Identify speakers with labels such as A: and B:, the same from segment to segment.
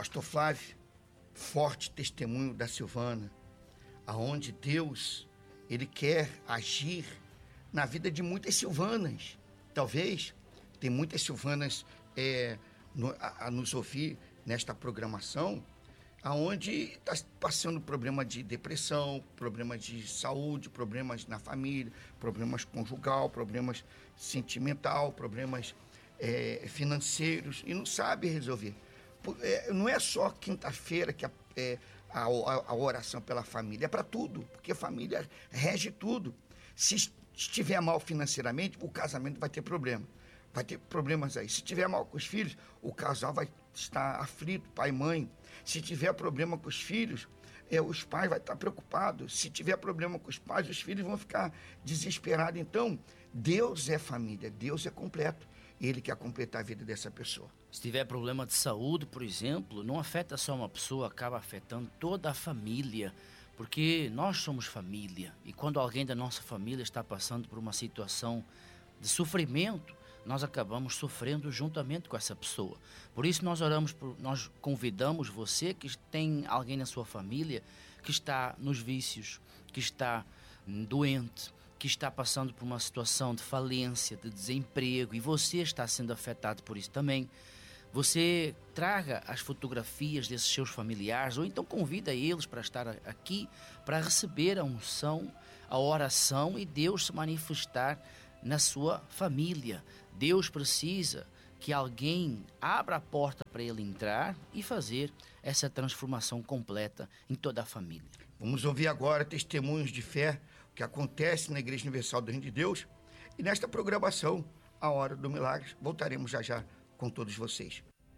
A: Pastor Flávio, forte testemunho da Silvana, aonde Deus, Ele quer agir na vida de muitas Silvanas. Talvez tem muitas Silvanas a nos ouvir nesta programação, aonde está passando problema de depressão, problemas de saúde, problemas na família, problemas conjugal, problemas sentimental, problemas financeiros, e não sabe resolver. Não é só quinta-feira que a oração pela família, é para tudo, porque a família rege tudo. Se estiver mal financeiramente, o casamento vai ter problema. Vai ter problemas aí. Se tiver mal com os filhos, o casal vai estar aflito, pai e mãe. Se tiver problema com os filhos, os pais vão estar preocupados. Se tiver problema com os pais, os filhos vão ficar desesperados. Então, Deus é família, Deus é completo. Ele quer completar a vida dessa pessoa.
B: Se tiver problema de saúde, por exemplo, não afeta só uma pessoa, acaba afetando toda a família. Porque nós somos família. E quando alguém da nossa família está passando por uma situação de sofrimento, nós acabamos sofrendo juntamente com essa pessoa. Por isso nós nós convidamos você que tem alguém na sua família que está nos vícios, que está doente, que está passando por uma situação de falência, de desemprego, e você está sendo afetado por isso também. Você traga as fotografias desses seus familiares, ou então convida eles para estar aqui, para receber a unção, a oração e Deus se manifestar na sua família. Deus precisa que alguém abra a porta para ele entrar e fazer essa transformação completa em toda a família.
A: Vamos ouvir agora testemunhos de fé, o que acontece na Igreja Universal do Reino de Deus. E nesta programação, a Hora do Milagre, voltaremos já com todos vocês.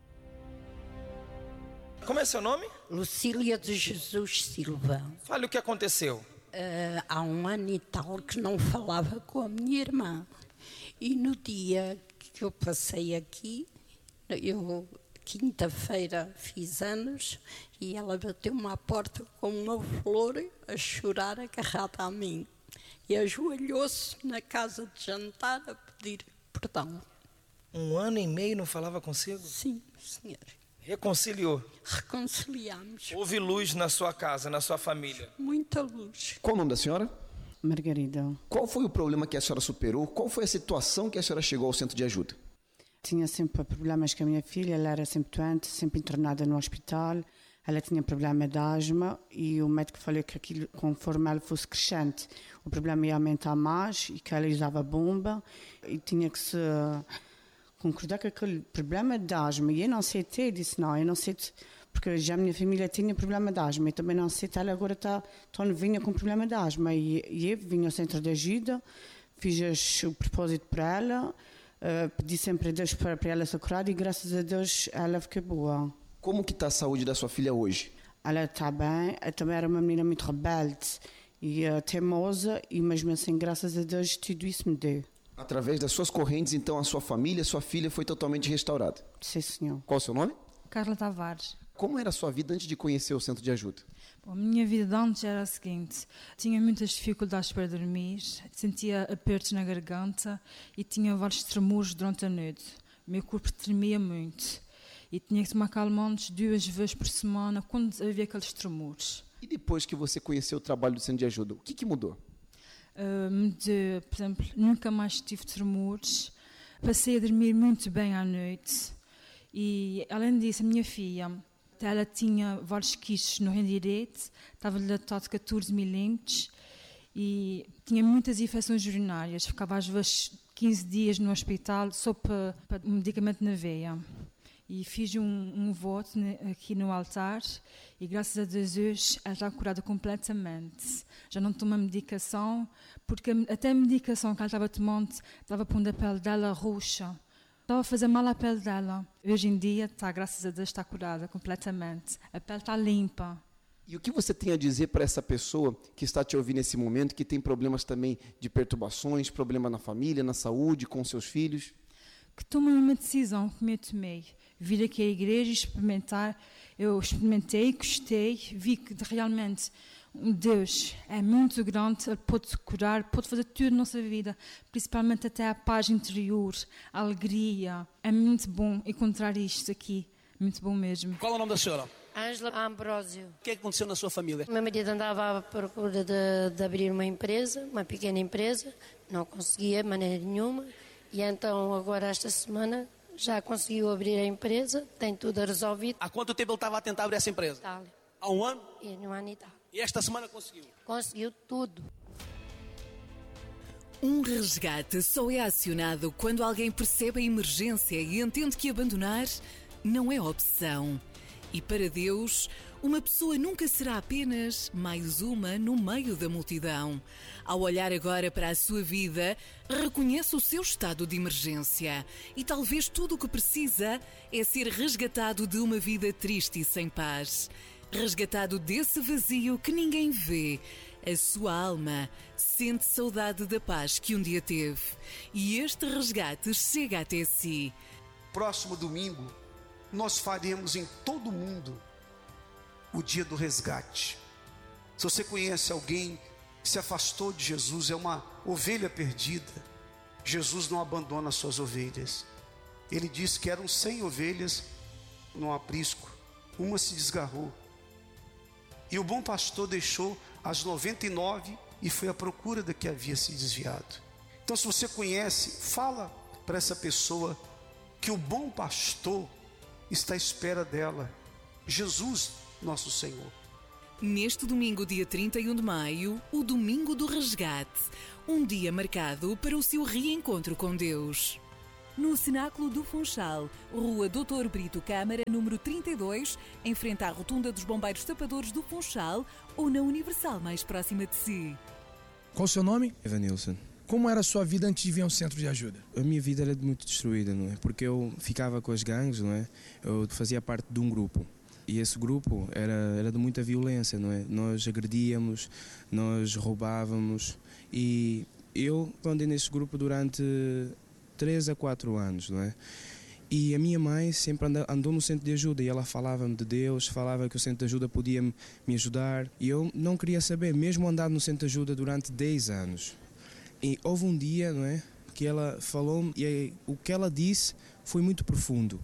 C: Como é seu nome?
D: Lucília de Jesus Silva.
C: Fale o que aconteceu.
D: Há 1 ano e tal que não falava com a minha irmã. E no dia que eu passei aqui, eu quinta-feira fiz anos, e ela bateu-me à porta com uma flor, a chorar, agarrada a mim. E ajoelhou-se na casa de jantar a pedir perdão.
C: 1 ano e meio não falava consigo?
D: Sim, senhor.
C: Reconciliou?
D: Reconciliamos.
C: Houve luz na sua casa, na sua família?
D: Muita luz.
E: Qual o nome da senhora?
F: Margarida.
E: Qual foi o problema que a senhora superou? Qual foi a situação que a senhora chegou ao centro de ajuda?
F: Tinha sempre problemas com a minha filha, ela era sempre doente, sempre internada no hospital. Ela tinha problema de asma e o médico falou que aquilo, conforme ela fosse crescente, o problema ia aumentar mais e que ela usava bomba e tinha que se concordar com aquele problema de asma. E eu não aceitei, disse não, eu não aceito, porque já a minha família tinha problema de asma, eu também não aceito, ela agora está tão novinha com problema de asma. E eu vim ao centro de ajuda, fiz o propósito para ela, pedi sempre a Deus para ela ser curada e graças a Deus ela ficou boa.
E: Como que está a saúde da sua filha hoje?
F: Ela está bem, ela também era uma menina muito rebelde e teimosa, e mesmo assim, graças a Deus, tudo isso me deu.
E: Através das suas correntes, então, a sua família, sua filha foi totalmente restaurada?
F: Sim, senhor.
E: Qual o seu nome?
G: Carla Tavares.
E: Como era a sua vida antes de conhecer o centro de ajuda?
G: Bom, a minha vida antes era a seguinte: tinha muitas dificuldades para dormir, sentia apertos na garganta e tinha vários tremores durante a noite. O meu corpo tremia muito e tinha que tomar calmantes 2 vezes por semana quando havia aqueles tremores.
E: E depois que você conheceu o trabalho do centro de ajuda, o que mudou?
G: Por exemplo, nunca mais tive tremores, passei a dormir muito bem à noite e, além disso, a minha filha, ela tinha vários quistes no reino direito, estava dilatado 14 milímetros e tinha muitas infecções urinárias, ficava às vezes 15 dias no hospital só para um medicamento na veia. E fiz um voto aqui no altar e graças a Deus hoje ela está curada completamente. Já não toma medicação, porque até a medicação que ela estava tomando estava pondo a pele dela roxa. Estava a fazer mal à pele dela. Hoje em dia, graças a Deus, está curada completamente. A pele está limpa.
E: E o que você tem a dizer para essa pessoa que está te ouvindo nesse momento, que tem problemas também de perturbações, problema na família, na saúde, com seus filhos?
G: Que tome uma decisão como eu tomei. Vir aqui à igreja e experimentar. Eu experimentei, gostei, vi que realmente Deus é muito grande, Ele pode curar, pode fazer tudo na nossa vida, principalmente até a paz interior, a alegria. É muito bom encontrar isto aqui Muito bom mesmo.
H: Qual é o nome da senhora?
I: Ângela Ambrósio.
H: O que é que aconteceu na sua família?
I: O meu marido andava à procura de abrir uma empresa, uma pequena empresa, não conseguia de maneira nenhuma, e então agora esta semana já conseguiu abrir a empresa, tem tudo resolvido.
H: Há quanto tempo ele estava a tentar abrir essa empresa?
I: Itália.
H: Há um ano?
I: E no ano e tal.
H: E esta semana conseguiu?
I: Conseguiu tudo.
J: Um resgate só é acionado quando alguém percebe a emergência e entende que abandonar não é opção. E para Deus, uma pessoa nunca será apenas mais uma no meio da multidão. Ao olhar agora para a sua vida, reconhece o seu estado de emergência. E talvez tudo o que precisa é ser resgatado de uma vida triste e sem paz. Resgatado desse vazio que ninguém vê. A sua alma sente saudade da paz que um dia teve. E este resgate chega até si.
K: Próximo domingo, nós faremos em todo o mundo o dia do resgate. Se você conhece alguém que se afastou de Jesus, é uma ovelha perdida, Jesus não abandona as suas ovelhas. Ele disse que eram 100 ovelhas no aprisco, uma se desgarrou. E o bom pastor deixou as 99 e foi à procura da que havia se desviado. Então, se você conhece, fala para essa pessoa que o bom pastor está à espera dela, Jesus, nosso Senhor.
J: Neste domingo, dia 31 de maio, o Domingo do Resgate, um dia marcado para o seu reencontro com Deus. No Cenáculo do Funchal, Rua Doutor Brito Câmara, número 32, em frente à Rotunda dos Bombeiros Tapadores do Funchal, ou na Universal mais próxima de si.
L: Qual o seu nome?
M: Evanilson.
L: Como era a sua vida antes de vir ao centro de ajuda?
M: A minha vida era muito destruída, não é? Porque eu ficava com as gangues, não é? Eu fazia parte de um grupo. E esse grupo era de muita violência, não é? Nós agredíamos, nós roubávamos. E eu andei nesse grupo durante 3 a 4 anos, não é? E a minha mãe sempre andou no centro de ajuda e ela falava-me de Deus, falava que o centro de ajuda podia me ajudar. E eu não queria saber, mesmo andar no centro de ajuda durante 10 anos. E houve um dia, não é, que ela falou-me e o que ela disse foi muito profundo.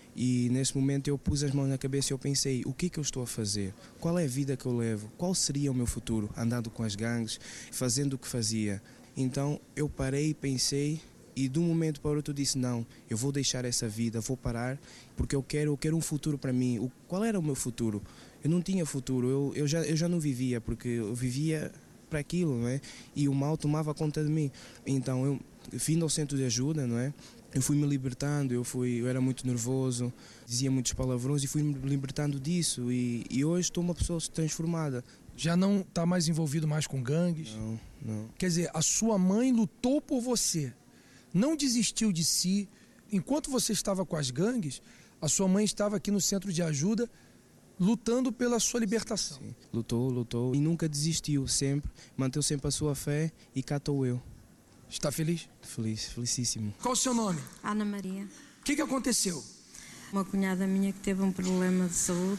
M: E nesse momento eu pus as mãos na cabeça e eu pensei, o que é que eu estou a fazer? Qual é a vida que eu levo? Qual seria o meu futuro? Andando com as gangues, fazendo o que fazia. Então eu parei, pensei e de um momento para o outro disse, não, eu vou deixar essa vida, vou parar, porque eu quero um futuro para mim. Qual era o meu futuro? Eu não tinha futuro, eu já não vivia, porque eu vivia para aquilo, não é? E o mal tomava conta de mim. Então eu vim ao centro de ajuda, não é? Eu fui me libertando, eu era muito nervoso, dizia muitos palavrões e fui me libertando disso e hoje estou uma pessoa transformada.
L: Já não está mais envolvido mais com gangues?
M: Não.
L: Quer dizer, a sua mãe lutou por você, não desistiu de si. Enquanto você estava com as gangues, a sua mãe estava aqui no centro de ajuda lutando pela sua libertação.
M: Sim. Lutou e nunca desistiu, sempre, manteve sempre a sua fé e cá estou eu.
L: Está feliz?
M: Feliz, felicíssimo.
L: Qual o seu nome?
N: Ana Maria.
L: O que aconteceu?
N: Uma cunhada minha que teve um problema de saúde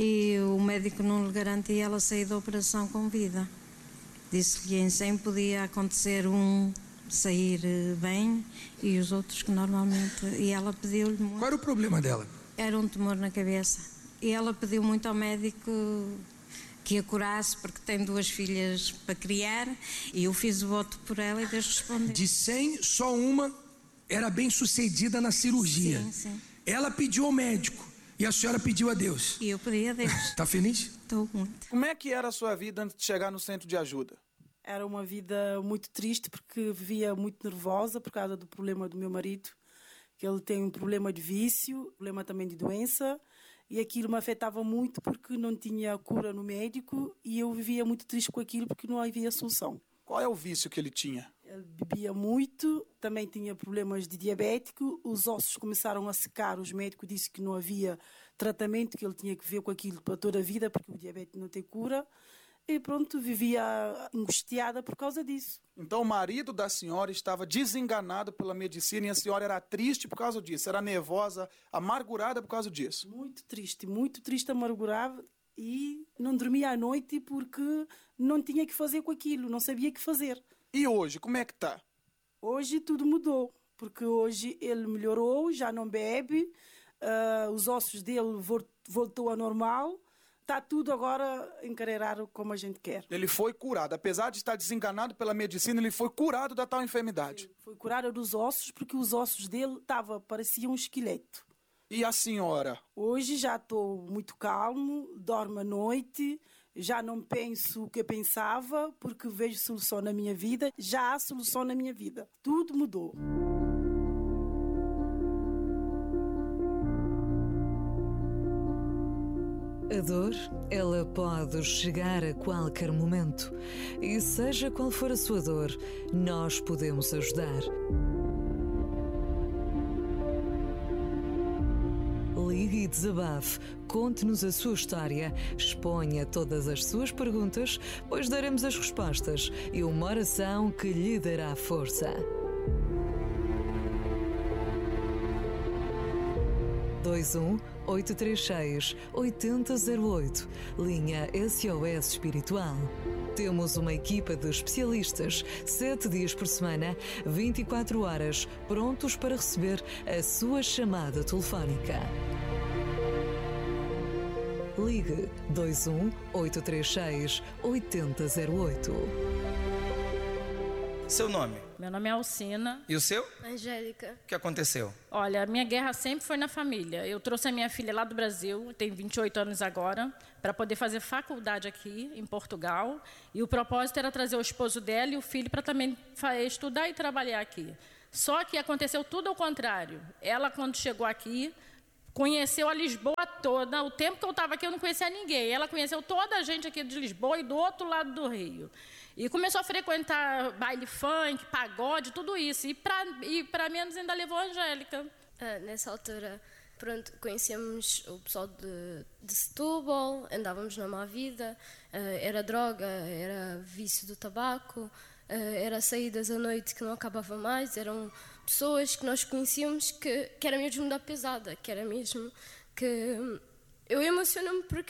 N: e o médico não lhe garantia ela sair da operação com vida. Disse-lhe que em 100 podia acontecer um sair bem e os outros que normalmente... E ela pediu-lhe muito.
L: Qual era o problema dela?
N: Era um tumor na cabeça. E ela pediu muito ao médico que a curasse, porque tem 2 filhas para criar, e eu fiz o voto por ela e Deus respondeu.
L: De 100, só uma era bem sucedida na cirurgia.
N: Sim.
L: Ela pediu ao médico e a senhora pediu a Deus.
N: E eu pedi a Deus.
L: Está feliz?
N: Estou muito.
H: Como é que era a sua vida antes de chegar no centro de ajuda?
O: Era uma vida muito triste, porque vivia muito nervosa por causa do problema do meu marido, que ele tem um problema de vício, problema também de doença. E aquilo me afetava muito porque não tinha cura no médico e eu vivia muito triste com aquilo porque não havia solução.
H: Qual é o vício que ele tinha?
O: Ele bebia muito, também tinha problemas de diabético, os ossos começaram a secar, os médicos disseram que não havia tratamento, que ele tinha que viver com aquilo para toda a vida porque o diabetes não tem cura. E pronto, vivia angustiada por causa disso.
H: Então o marido da senhora estava desenganado pela medicina e a senhora era triste por causa disso, era nervosa, amargurada por causa disso.
O: Muito triste, amargurada e não dormia à noite porque não tinha que fazer com aquilo, não sabia o que fazer.
H: E hoje, como é que está?
O: Hoje tudo mudou, porque hoje ele melhorou, já não bebe, os ossos dele voltou ao normal. Está tudo agora encarreirado como a gente quer.
H: Ele foi curado. Apesar de estar desenganado pela medicina, ele foi curado da tal enfermidade.
O: Sim, foi curado dos ossos, porque os ossos dele pareciam um esqueleto.
H: E a senhora?
O: Hoje já estou muito calmo, dormo à noite, já não penso o que eu pensava, porque vejo solução na minha vida. Já há solução na minha vida. Tudo mudou.
P: A dor, ela pode chegar a qualquer momento. E seja qual for a sua dor, nós podemos ajudar. Ligue e desabafe, conte-nos a sua história, exponha todas as suas perguntas, pois daremos as respostas e uma oração que lhe dará força. 21-836-8008, linha SOS Espiritual. Temos uma equipa de especialistas, 7 dias por semana, 24 horas, prontos para receber a sua chamada telefónica. Ligue 21-836-8008.
C: Seu nome?
Q: Meu nome é Alcina.
C: E o seu?
Q: Angélica.
C: O que aconteceu?
Q: Olha, a minha guerra sempre foi na família. Eu trouxe a minha filha lá do Brasil, tem 28 anos agora, para poder fazer faculdade aqui em Portugal. E o propósito era trazer o esposo dela e o filho para também estudar e trabalhar aqui. Só que aconteceu tudo ao contrário. Ela, quando chegou aqui, conheceu a Lisboa toda. O tempo que eu estava aqui, eu não conhecia ninguém. Ela conheceu toda a gente aqui de Lisboa e do outro lado do Rio. E começou a frequentar baile funk, pagode, tudo isso. E para menos ainda levou a Angélica.
R: Nessa altura, pronto, conhecemos o pessoal de Setúbal, andávamos na má vida, era droga, era vício do tabaco, era saídas à noite que não acabava mais, eram pessoas que nós conhecíamos que era mesmo da pesada, que era mesmo que... Eu emociono-me porque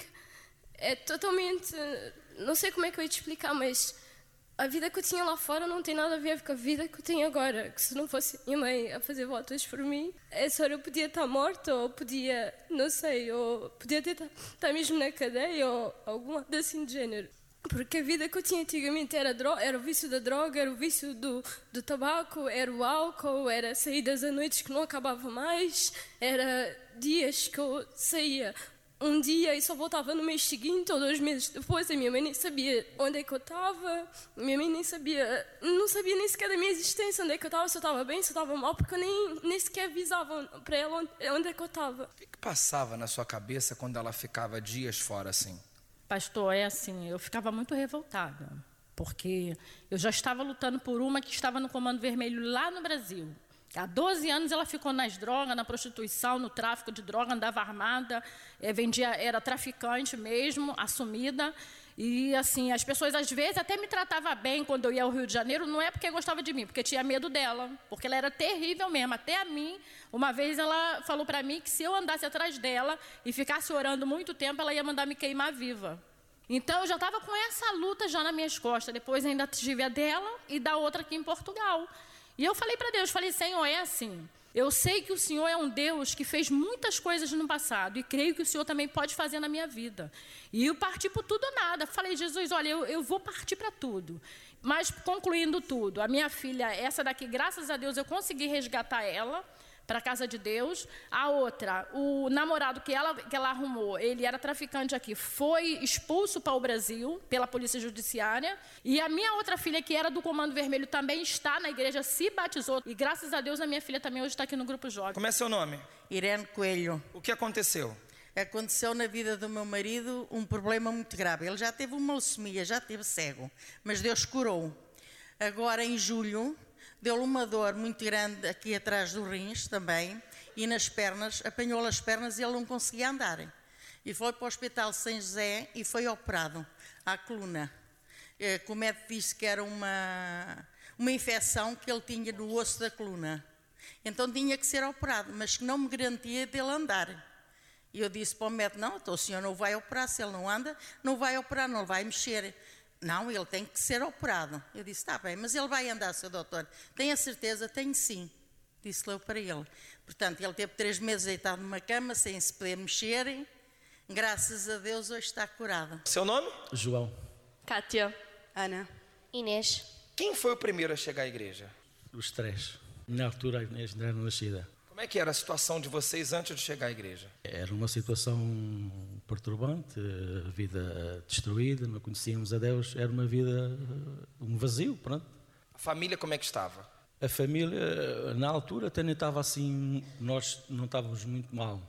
R: é totalmente... Não sei como é que eu ia te explicar, mas... A vida que eu tinha lá fora não tem nada a ver com a vida que eu tenho agora. Que se não fosse minha mãe a fazer votos por mim, essa hora eu podia estar morta, ou podia, não sei, ou podia estar mesmo na cadeia, ou alguma coisa assim de género. Porque a vida que eu tinha antigamente era o vício da droga, era o vício do tabaco, era o álcool, era saídas à noite que não acabava mais, era dias que eu saía um dia e só voltava no mês seguinte ou 2 meses depois. A minha mãe nem sabia onde é que eu estava, a minha mãe não sabia nem sequer da minha existência, onde é que eu estava, se eu estava bem, se eu estava mal, porque eu nem sequer avisava para ela onde é que eu estava.
C: O que passava na sua cabeça quando ela ficava dias fora assim?
Q: Pastor, é assim, eu ficava muito revoltada, porque eu já estava lutando por uma que estava no Comando Vermelho lá no Brasil. Há 12 anos ela ficou nas drogas, na prostituição, no tráfico de droga, andava armada, era traficante mesmo, assumida. E assim, as pessoas às vezes até me tratavam bem quando eu ia ao Rio de Janeiro, não é porque gostava de mim, porque tinha medo dela, porque ela era terrível mesmo. Até a mim, uma vez ela falou para mim que se eu andasse atrás dela e ficasse orando muito tempo, ela ia mandar me queimar viva. Então eu já estava com essa luta já nas minhas costas. Depois ainda tive a dela e da outra aqui em Portugal. E eu falei para Deus, Senhor, é assim, eu sei que o Senhor é um Deus que fez muitas coisas no passado e creio que o Senhor também pode fazer na minha vida. E eu parti por tudo ou nada. Falei, Jesus, olha, eu vou partir para tudo. Mas concluindo tudo, a minha filha, essa daqui, graças a Deus, eu consegui resgatar ela para a casa de Deus. A outra, o namorado que ela arrumou, ele era traficante aqui, foi expulso para o Brasil pela polícia judiciária. E a minha outra filha, que era do Comando Vermelho, também está na igreja, se batizou. E graças a Deus a minha filha também hoje está aqui no Grupo Jovem.
C: Como é seu nome?
S: Irene Coelho.
C: O que aconteceu?
S: Aconteceu na vida do meu marido um problema muito grave. Ele já teve uma leucemia, já teve cego, mas Deus curou. Agora em julho deu-lhe uma dor muito grande aqui atrás dos rins também e nas pernas, apanhou-lhe as pernas e ele não conseguia andar. E foi para o Hospital São José e foi operado à coluna. O médico disse que era uma infecção que ele tinha no osso da coluna. Então tinha que ser operado, mas que não me garantia dele andar. E eu disse para o médico, não, então o senhor não vai operar, se ele não anda, não vai operar, não vai mexer. Não, ele tem que ser operado. Eu disse, está bem, mas ele vai andar, seu doutor. Tem a certeza? Tenho sim. Disse-lhe eu para ele. Portanto, ele teve 3 meses deitado numa cama, sem se poder mexer. Graças a Deus, hoje está curado.
T: Seu nome?
U: João.
V: Kátia. Ana.
R: Inês.
T: Quem foi o primeiro a chegar à igreja?
U: Os 3. Na altura, a Inês não era nascida.
T: Como é que era a situação de vocês antes de chegar à igreja?
U: Era uma situação perturbante, vida destruída, não conhecíamos a Deus, era uma vida, um vazio, pronto.
T: A família como é que estava?
U: A família, na altura, até nem estava assim, nós não estávamos muito mal.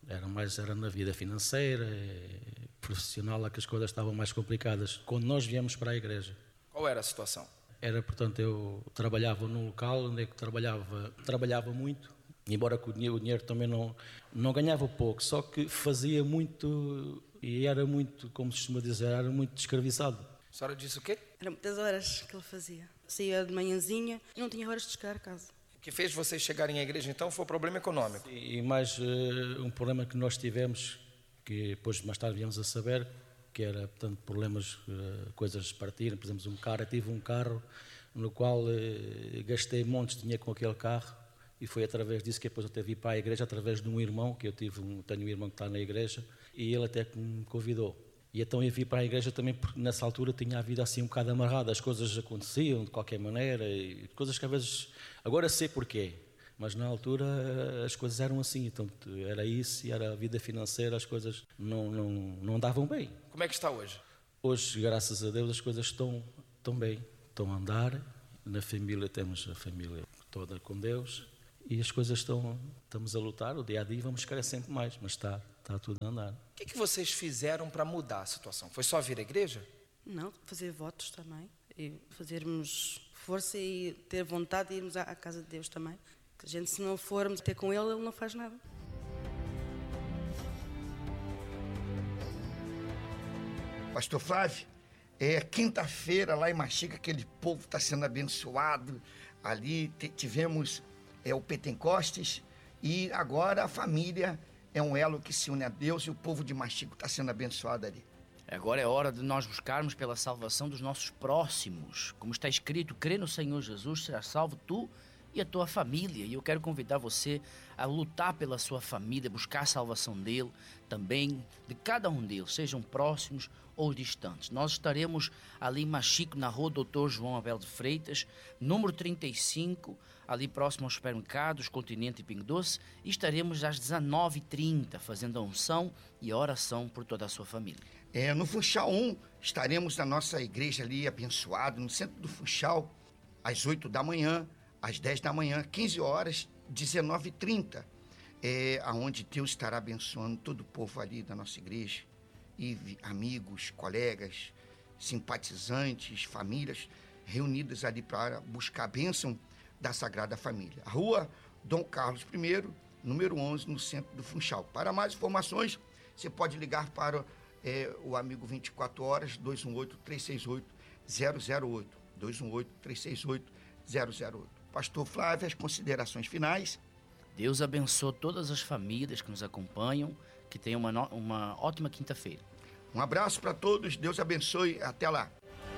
U: Era na vida financeira, profissional, lá que as coisas estavam mais complicadas. Quando nós viemos para a igreja.
T: Qual era a situação?
U: Era, portanto, eu trabalhava num local onde é que trabalhava muito, embora que o dinheiro também não ganhava pouco, só que fazia muito, e era muito, como se costuma dizer, era muito descraviçado.
T: A senhora disse o quê?
V: Eram muitas horas que ele fazia. Saía de manhãzinha e não tinha horas de chegar a casa.
T: O que fez vocês chegarem à igreja, então, foi o problema econômico?
U: E mais um problema que nós tivemos, que depois mais tarde viemos a saber, que era, portanto, problemas, coisas partiram. Por exemplo, eu tive um carro no qual gastei montes de dinheiro com aquele carro, e foi através disso que depois eu tive ir para a igreja, através de um irmão, que tenho um irmão que está na igreja, e ele até que me convidou. E então eu vim para a igreja também porque nessa altura tinha a vida assim um bocado amarrada, as coisas aconteciam de qualquer maneira, e coisas que às vezes, agora sei porquê, mas na altura as coisas eram assim, então era isso, e era a vida financeira, as coisas não davam bem.
T: Como é que está hoje?
U: Hoje, graças a Deus, as coisas estão bem, estão a andar, na família temos a família toda com Deus, e as coisas estamos a lutar, o dia a dia vamos querer sempre mais, mas está tudo a andar.
T: O que vocês fizeram para mudar a situação? Foi só vir à igreja?
V: Não, fazer votos também, e fazermos força e ter vontade de irmos à casa de Deus também. Que a gente, se não formos ter com ele não faz nada.
A: Pastor Flávio, quinta-feira lá em Maxiga, aquele povo está sendo abençoado. Ali tivemos o Pentecostes e agora a família é um elo que se une a Deus e o povo de Maxiga está sendo abençoado ali.
B: Agora é hora de nós buscarmos pela salvação dos nossos próximos. Como está escrito, crê no Senhor Jesus, será salvo tu e a tua família. E eu quero convidar você a lutar pela sua família, buscar a salvação dele, também de cada um deles, sejam próximos ou distantes. Nós estaremos ali em Maxico, na rua Dr. João Abel de Freitas, número 35, ali próximo aos supermercados, Continente e Pingo Doce, e estaremos às 19h30 fazendo a unção e a oração por toda a sua família.
A: No Funchal 1, estaremos na nossa igreja ali, abençoado, no centro do Funchal, às 8 da manhã, às 10 da manhã, 15 horas, 19h30, aonde Deus estará abençoando todo o povo ali da nossa igreja, e amigos, colegas, simpatizantes, famílias reunidas ali para buscar a bênção da Sagrada Família. A rua Dom Carlos I, número 11, no centro do Funchal. Para mais informações, você pode ligar para o amigo 24 horas, 218-368-008, 218-368-008. Pastor Flávio, as considerações finais.
B: Deus abençoe todas as famílias que nos acompanham, que tenham uma ótima quinta-feira.
A: Um abraço para todos, Deus abençoe, até lá.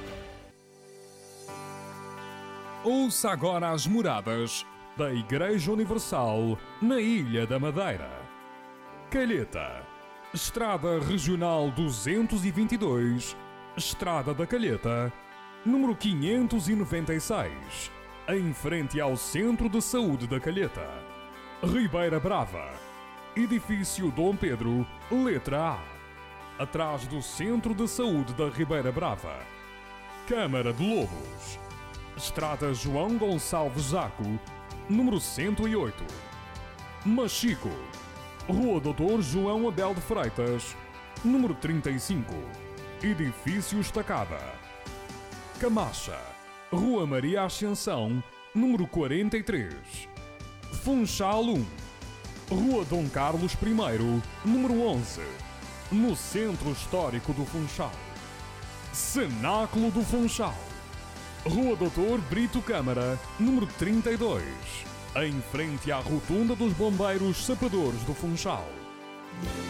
W: Ouça agora as moradas da Igreja Universal na Ilha da Madeira. Calheta, Estrada Regional 222, Estrada da Calheta, número 596, em frente ao Centro de Saúde da Calheta. Ribeira Brava, Edifício Dom Pedro, letra A, atrás do Centro de Saúde da Ribeira Brava. Câmara de Lobos, Estrada João Gonçalves Zaco, número 108. Maxico, Rua Dr. João Abel de Freitas, número 35, Edifício Estacada. Camacha, Rua Maria Ascensão, número 43. Funchal 1, Rua Dom Carlos I, número 11, no Centro Histórico do Funchal. Cenáculo do Funchal, Rua Dr. Brito Câmara, número 32, em frente à Rotunda dos Bombeiros Sapadores do Funchal.